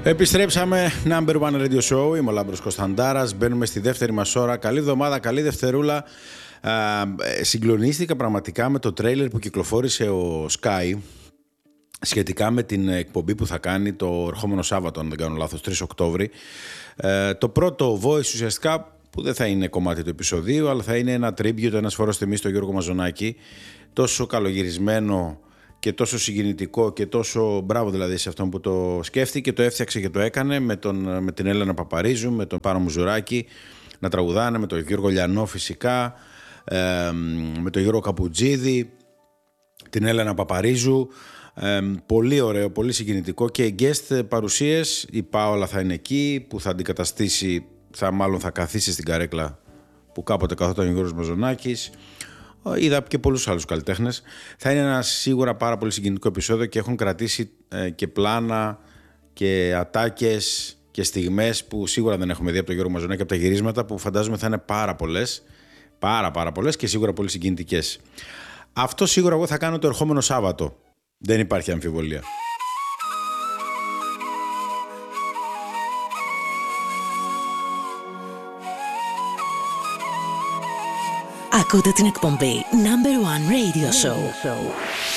Επιστρέψαμε, Number One Radio Show, είμαι ο Λάμπρος Κωνσταντάρας, μπαίνουμε στη δεύτερη μας ώρα. Καλή εβδομάδα, καλή Δευτερούλα. Συγκλονίστηκα πραγματικά με το τρέιλερ που κυκλοφόρησε ο Sky σχετικά με την εκπομπή που θα κάνει το ερχόμενο Σάββατο, αν δεν κάνω λάθος, 3 Οκτώβρη. Το πρώτο voice ουσιαστικά, που δεν θα είναι κομμάτι του επεισοδίου, αλλά θα είναι ένα tribute, ένας φόρος τιμής στον Γιώργο Μαζονάκη, τόσο καλογυρισμένο και τόσο συγκινητικό και τόσο μπράβο δηλαδή σε αυτόν που το σκέφτηκε, το έφτιαξε και το έκανε με την Έλενα Παπαρίζου, με τον Πάνο Μουζουράκη να τραγουδάνε, με τον Γιώργο Λιανό φυσικά, με τον Γιώργο Καπουτζίδη, την Έλενα Παπαρίζου. Πολύ ωραίο, πολύ συγκινητικό και guest παρουσίες. Η Πάολα θα είναι εκεί που θα αντικαταστήσει, μάλλον θα καθίσει στην καρέκλα που κάποτε καθόταν ο Γιώργος Μαζονάκης. Είδα και πολλούς άλλους καλλιτέχνες. Θα είναι ένα σίγουρα πάρα πολύ συγκινητικό επεισόδιο και έχουν κρατήσει και πλάνα και ατάκες και στιγμές που σίγουρα δεν έχουμε δει από τον Γιώργο Μαζονάκη, από τα γυρίσματα που φαντάζομαι θα είναι πάρα πολλές και σίγουρα πολύ συγκινητικές. Αυτό σίγουρα εγώ θα κάνω το ερχόμενο Σάββατο. Δεν υπάρχει αμφιβολία. Ακούτε την εκπομπή Number One Radio Show.